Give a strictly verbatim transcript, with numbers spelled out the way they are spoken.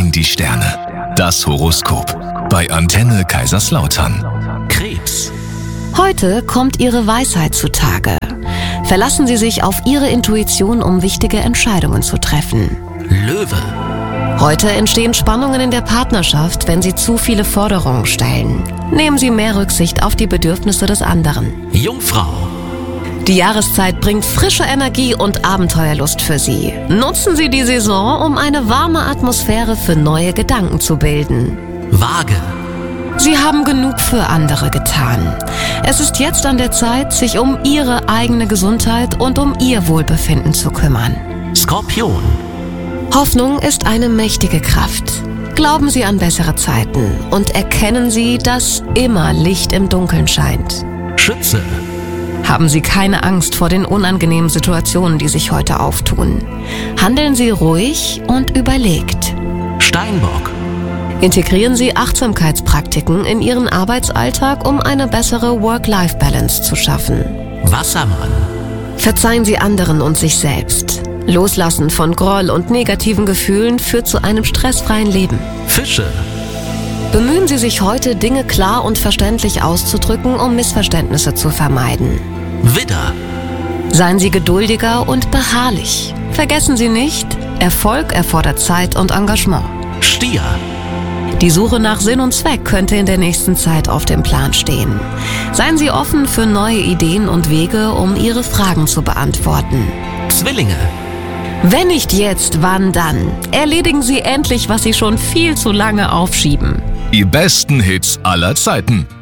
sagen die Sterne. Das Horoskop bei Antenne Kaiserslautern. Krebs. Heute kommt Ihre Weisheit zutage. Verlassen Sie sich auf Ihre Intuition, um wichtige Entscheidungen zu treffen. Löwe. Heute entstehen Spannungen in der Partnerschaft, wenn Sie zu viele Forderungen stellen. Nehmen Sie mehr Rücksicht auf die Bedürfnisse des anderen. Jungfrau. Die Jahreszeit bringt frische Energie und Abenteuerlust für Sie. Nutzen Sie die Saison, um eine warme Atmosphäre für neue Gedanken zu bilden. Waage. Sie haben genug für andere getan. Es ist jetzt an der Zeit, sich um Ihre eigene Gesundheit und um Ihr Wohlbefinden zu kümmern. Skorpion. Hoffnung ist eine mächtige Kraft. Glauben Sie an bessere Zeiten und erkennen Sie, dass immer Licht im Dunkeln scheint. Schütze. Haben Sie keine Angst vor den unangenehmen Situationen, die sich heute auftun. Handeln Sie ruhig und überlegt. Steinbock. Integrieren Sie Achtsamkeitspraktiken in Ihren Arbeitsalltag, um eine bessere Work-Life-Balance zu schaffen. Wassermann. Verzeihen Sie anderen und sich selbst. Loslassen von Groll und negativen Gefühlen führt zu einem stressfreien Leben. Fische. Bemühen Sie sich heute, Dinge klar und verständlich auszudrücken, um Missverständnisse zu vermeiden. Widder. Seien Sie geduldiger und beharrlich. Vergessen Sie nicht, Erfolg erfordert Zeit und Engagement. Stier. Die Suche nach Sinn und Zweck könnte in der nächsten Zeit auf dem Plan stehen. Seien Sie offen für neue Ideen und Wege, um Ihre Fragen zu beantworten. Zwillinge. Wenn nicht jetzt, wann dann? Erledigen Sie endlich, was Sie schon viel zu lange aufschieben. Die besten Hits aller Zeiten.